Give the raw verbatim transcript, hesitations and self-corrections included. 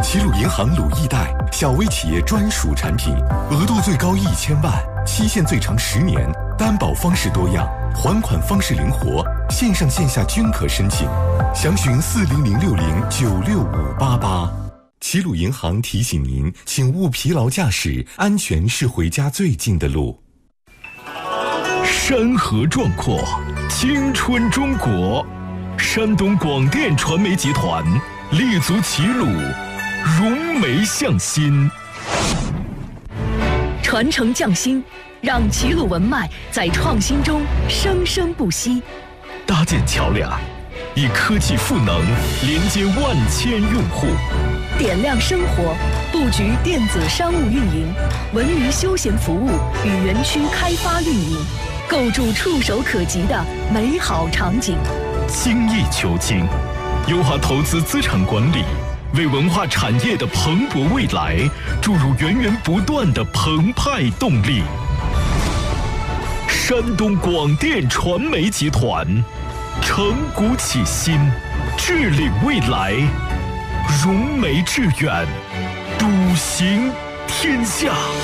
齐鲁银行鲁易贷，小微企业专属产品，额度最高一千万，期限最长十年，担保方式多样，还款方式灵活，线上线下均可申请。详询四零零六零九六五八八。齐鲁银行提醒您，请勿疲劳驾驶，安全是回家最近的路。 山河壮阔，青春中国。山东广电传媒集团立足齐鲁，融媒向心， 传承匠心，让齐鲁文脉在创新中生生不息。 搭建桥梁，以科技赋能连接万千用户。 点亮生活，布局电子商务运营、文娱休闲服务与园区开发运营，构筑触手可及的美好场景。 精益求精，优化投资资产管理，为文化产业的蓬勃未来注入源源不断的澎湃动力。山东广电传媒集团，承股启新，致领未来，融媒致远，笃行天下。